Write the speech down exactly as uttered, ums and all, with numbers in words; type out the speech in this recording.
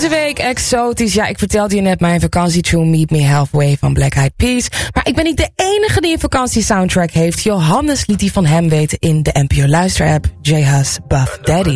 Deze week exotisch. Ja, ik vertelde je net mijn vakantietune Meet Me Halfway van Black Eyed Peas. Maar ik ben niet de enige die een vakantiesoundtrack heeft. Johannes liet die van hem weten in de N P O Luisterapp. J Hus Buff Daddy.